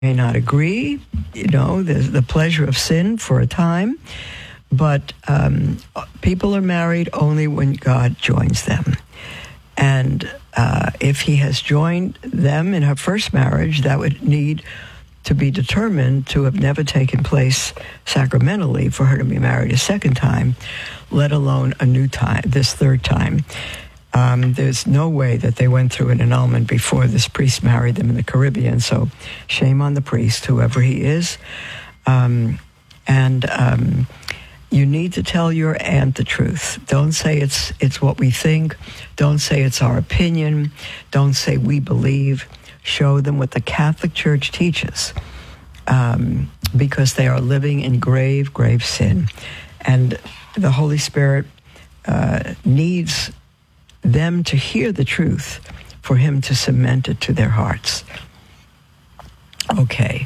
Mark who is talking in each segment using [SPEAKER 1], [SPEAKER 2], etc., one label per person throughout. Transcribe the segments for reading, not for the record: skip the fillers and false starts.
[SPEAKER 1] may not agree, there's the pleasure of sin for a time, but people are married only when God joins them. And if he has joined them in her first marriage, that would need to be determined to have never taken place sacramentally for her to be married a second time, let alone a new time, this third time. There's no way that they went through an annulment before this priest married them in the Caribbean, so shame on the priest, whoever he is. You need to tell your aunt the truth. Don't say it's what we think. Don't say it's our opinion. Don't say we believe. Show them what the Catholic Church teaches, because they are living in grave, grave sin. And the Holy Spirit needs them to hear the truth for him to cement it to their hearts. Okay.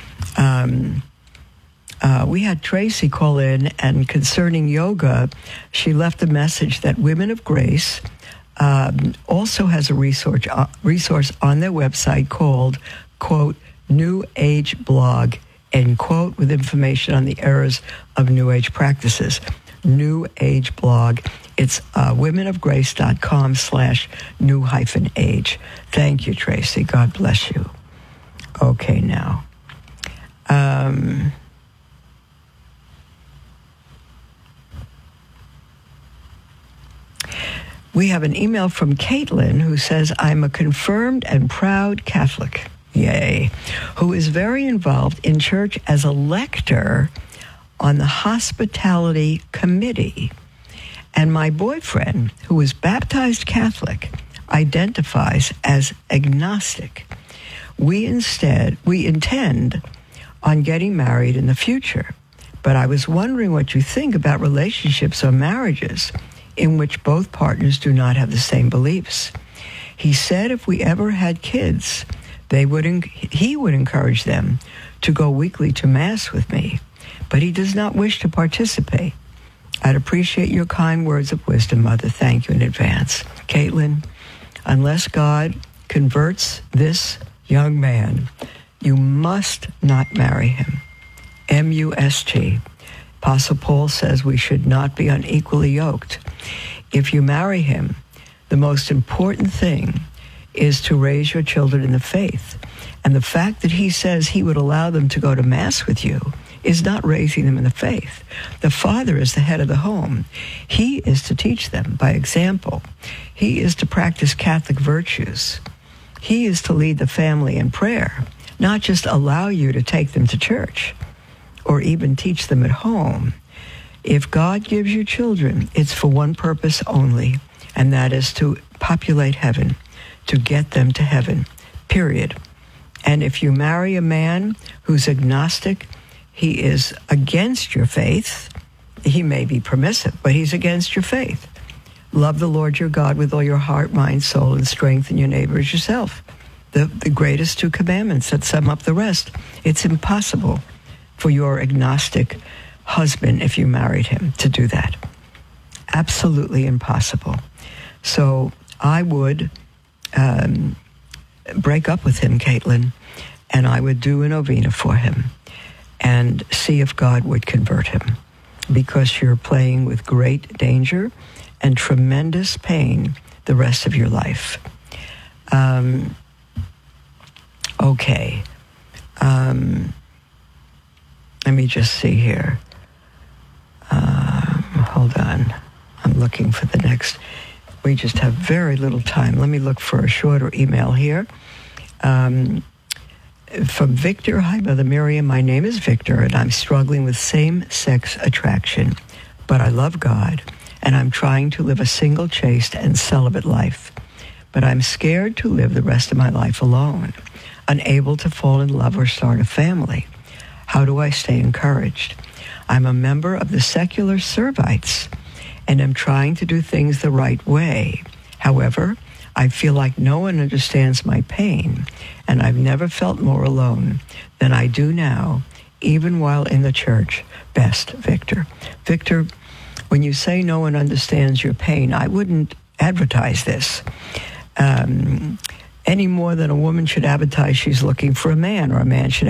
[SPEAKER 1] We had Tracy call in, and concerning yoga, she left a message that Women of Grace also has a resource on their website called, quote, New Age Blog, end quote, with information on the errors of New Age practices. New Age Blog. It's womenofgrace.com/new-age. Thank you, Tracy. God bless you. Okay, now. We have an email from Caitlin who says, I'm a confirmed and proud Catholic, yay, who is very involved in church as a lector on the hospitality committee. And my boyfriend, who is baptized Catholic, identifies as agnostic. We intend on getting married in the future. But I was wondering what you think about relationships or marriages in which both partners do not have the same beliefs. He said if we ever had kids, he would encourage them to go weekly to Mass with me, but he does not wish to participate. I'd appreciate your kind words of wisdom, Mother. Thank you in advance. Caitlin, unless God converts this young man, you must not marry him. M-U-S-T. Apostle Paul says we should not be unequally yoked. If you marry him, the most important thing is to raise your children in the faith. And the fact that he says he would allow them to go to Mass with you is not raising them in the faith. The father is the head of the home. He is to teach them by example. He is to practice Catholic virtues. He is to lead the family in prayer, not just allow you to take them to church or even teach them at home. If God gives you children, it's for one purpose only, and that is to populate heaven, to get them to heaven, period. And if you marry a man who's agnostic, he is against your faith. He may be permissive, but he's against your faith. Love the Lord your God with all your heart, mind, soul, and strength, and your neighbor as yourself. The greatest two commandments that sum up the rest. It's impossible for your agnostic husband, if you married him, to do that. Absolutely impossible. So I would break up with him, Caitlin, and I would do a novena for him and see if God would convert him, because you're playing with great danger and tremendous pain the rest of your life. Okay. Let me just see here. Hold on. I'm looking for the next. We just have very little time. Let me look for a shorter email here. From Victor. Hi, Mother Miriam. My name is Victor, and I'm struggling with same-sex attraction. But I love God, and I'm trying to live a single, chaste, and celibate life. But I'm scared to live the rest of my life alone, unable to fall in love or start a family. How do I stay encouraged? I'm a member of the secular Servites, and am trying to do things the right way. However, I feel like no one understands my pain, and I've never felt more alone than I do now, even while in the church. Best, Victor. Victor, when you say no one understands your pain, I wouldn't advertise this. any more than a woman should advertise she's looking for a man, or a man should